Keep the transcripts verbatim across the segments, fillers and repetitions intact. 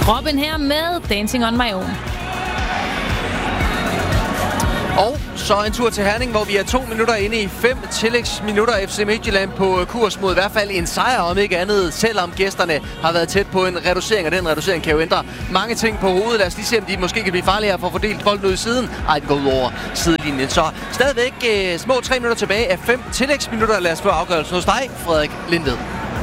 Robin her med Dancing on My Own. Og så en tur til Herning, hvor vi er to minutter inde i fem tillægsminutter. F C Midtjylland på kurs mod i hvert fald en sejr, om ikke andet, selvom gæsterne har været tæt på en reducering, og den reducering kan jo ændre mange ting på hovedet. Lad os lige se, om de måske kan blive farligere for at fordele bolden ud i siden. Ej, det går ud over sidelinjen. Så stadigvæk øh, små tre minutter tilbage af fem tillægsminutter. Lad os få afgørelsen hos dig, Frederik Lindved.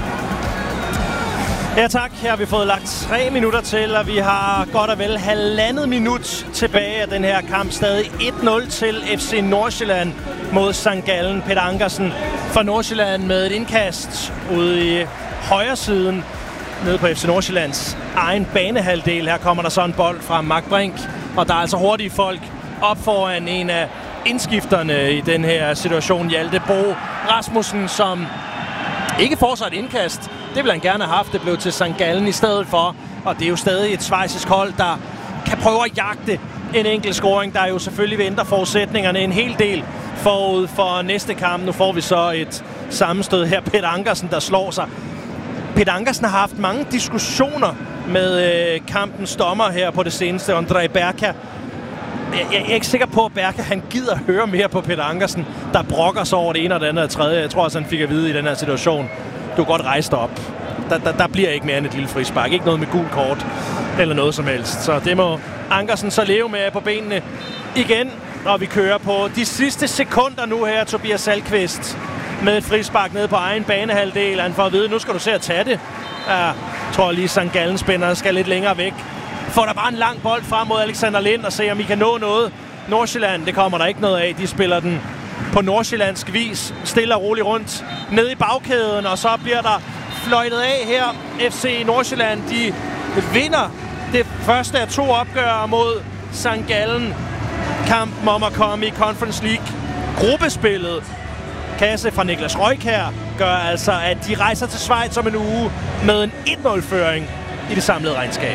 Ja tak, her har vi fået lagt tre minutter til, og vi har godt og vel halvandet minut tilbage af den her kamp. Stadig et nul til F C Nordsjælland mod Sankt Gallen. Peter Ankersen fra Nordsjælland med et indkast ude i højre siden, nede på F C Nordsjællands egen banehalvdel. Her kommer der så en bold fra Mark Brink, og der er altså hurtige folk op foran en af indskifterne i den her situation. Hjalte Bo Rasmussen, som ikke får sig et indkast. Det ville han gerne have haft. Det blev til Sankt Gallen i stedet for. Og det er jo stadig et schweizisk hold, der kan prøve at jagte en enkelt scoring, der jo selvfølgelig vil ændre forudsætningerne en hel del forud for næste kamp. Nu får vi så et sammenstød her. Peter Ankersen, der slår sig. Peter Ankersen har haft mange diskussioner med øh, kampens dommer her på det seneste. André Berka. Jeg, jeg er ikke sikker på, at Berka han gider høre mere på Peter Ankersen, der brokker sig over det ene og det andet og det tredje. Jeg tror også, han fik at vide i den her situation. Du kan godt rejse dig op. Der, der, der bliver ikke mere end et lille frispark. Ikke noget med gul kort eller noget som helst. Så det må Ankersen så leve med på benene igen. Og vi kører på de sidste sekunder nu her. Tobias Salkvist med et frispark nede på egen banehalvdel. Han får at vide, nu skal du se at tage det. Jeg tror lige, Sankt Gallen spænder skal lidt længere væk. Får der bare en lang bold frem mod Alexander Lind og se, om I kan nå noget. Nordsjælland, det kommer der ikke noget af. De spiller den på nordsjællandsk vis, stille og roligt rundt ned i bagkæden, og så bliver der fløjtet af her. F C Nordsjælland, de vinder det første af to opgør mod Sankt Gallen. Kampen om at komme i Conference League gruppespillet. Kasse fra Niklas Røykær gør altså, at de rejser til Schweiz om en uge med en et nul-føring i det samlede regnskab.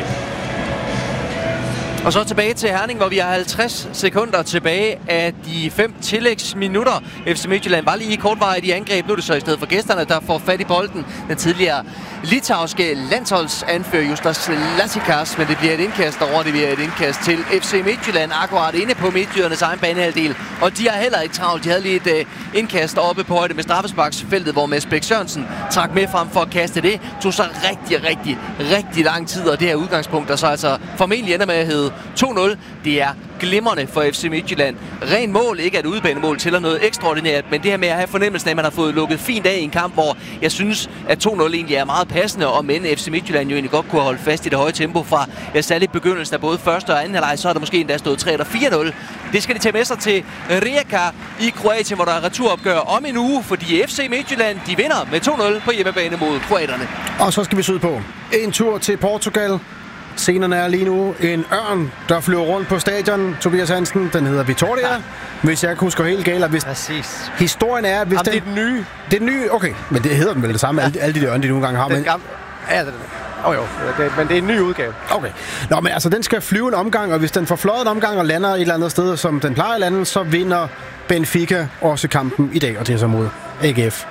Og så tilbage til Herning, hvor vi har halvtreds sekunder tilbage af de fem tillægsminutter. F C Midtjylland var lige kortvarigt i angreb. Nu er det så i stedet for gæsterne, der får fat i bolden. Den tidligere litauiske landsholdsanfører Justas Lasikas, men det bliver et indkast over. Det bliver et indkast til F C Midtjylland, akkurat inde på midtjydernes egen banehalvdel. Og de har heller ikke travlt. De havde lige et uh, indkast oppe på højde med straffesparksfeltet, hvor Mads Bæk Sørensen trak med frem for at kaste det. Tog så rigtig, rigtig, rigtig lang tid, og det her udgangspunkt, der så altså formentlig ender med at hedde to nul. Det er glimrende for F C Midtjylland. Ren mål, ikke at udbanemål tæller noget ekstraordinært, men det her med at have fornemmelsen af, at man har fået lukket fint af i en kamp, hvor jeg synes, at to nul egentlig er meget passende, og men F C Midtjylland jo egentlig godt kunne holde fast i det høje tempo fra ja, særligt begyndelsen af både første og anden halvleg, så er der måske endda stået tre eller fire nul. Det skal de tage med sig til Rijeka i Kroatien, hvor der er returopgør om en uge, fordi F C Midtjylland, de vinder med to nul på hjemmebane mod kroaterne. Og så skal vi syd på en tur til Portugal. Scenerne er lige nu en ørn, der flyver rundt på stadion. Tobias Hansen, den hedder Vitória, ja. Hvis jeg husker helt galt. Hvis Præcis. Historien er, hvis Jamen, den... det er den nye. Det er den nye, okay. Men det hedder den vel det samme, ja. alle, alle de der ørn, de nogle gange har. Den men... gamle... Ja, det er oh, jo, det, men det er en ny udgave. Okay. Nå, men altså, den skal flyve en omgang, og hvis den får fløjet en omgang og lander et eller andet sted, som den plejer at lande, så vinder Benfica også kampen i dag, og det er så mod A G F.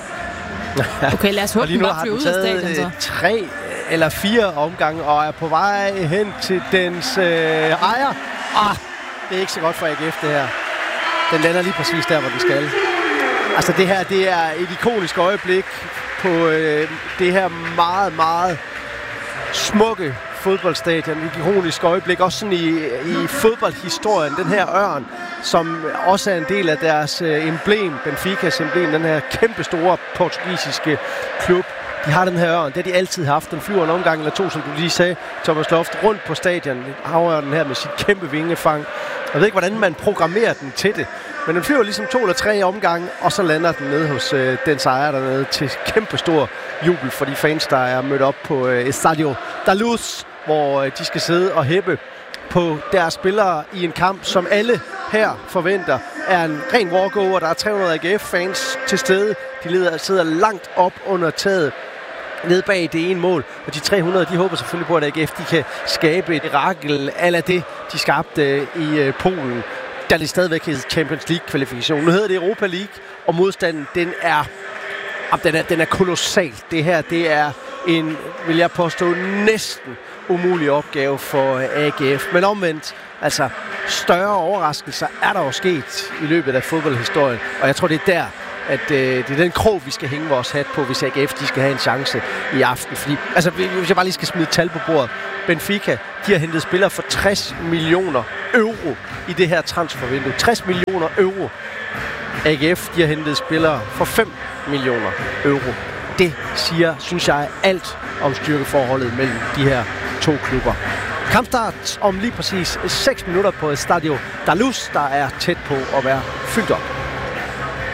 Okay, lad os håbe, den bare flyver ud af stadion, så. tre eller fire omgange, og er på vej hen til dens øh, ejer. Ah, det er ikke så godt for A G F, det her. Den lander lige præcis der, hvor den skal. Altså, det her, det er et ikonisk øjeblik på øh, det her meget, meget smukke fodboldstadion. Et ikonisk øjeblik, også sådan i, i fodboldhistorien. Den her ørn, som også er en del af deres øh, emblem, Benficas emblem, den her kæmpe store portugisiske klub. De har den her ørn, det har de altid haft. Den flyver en omgang eller to, som du lige sagde, Thomas Loft, rundt på stadion. Havørnen her med sit kæmpe vingefang. Jeg ved ikke, hvordan man programmerer den til det, men den flyver ligesom to eller tre omgange, og så lander den nede hos øh, den ejer dernede til kæmpe stor jubel for de fans, der er mødt op på øh, Estadio da Luz, hvor øh, de skal sidde og hæppe på deres spillere i en kamp, som alle her forventer er en ren walkover. Der er tre hundrede A G F-fans til stede. De leder, sidder langt op under taget ned bag det ene mål. Og de tre hundrede, de håber selvfølgelig på, at A G F de kan skabe et mirakel ala det, de skabte i øh, Polen, da det stadigvæk hedder Champions League-kvalifikation. Nu hedder det Europa League, og modstanden, den er, den er, den er kolossal. Det her, det er en, vil jeg påstå, næsten umulig opgave for A G F. Men omvendt, altså større overraskelser er der jo sket i løbet af fodboldhistorien, og jeg tror, det er der, at øh, det er den krog, vi skal hænge vores hat på, hvis A G F de skal have en chance i aften. Fordi, altså, hvis jeg bare lige skal smide tal på bordet. Benfica, de har hentet spillere for tres millioner euro i det her transfervindue. tres millioner euro. A G F, de har hentet spillere for fem millioner euro. Det siger, synes jeg, alt om styrkeforholdet mellem de her to klubber. Kampstart om lige præcis seks minutter på Estadio da Luz, der er tæt på at være fyldt op.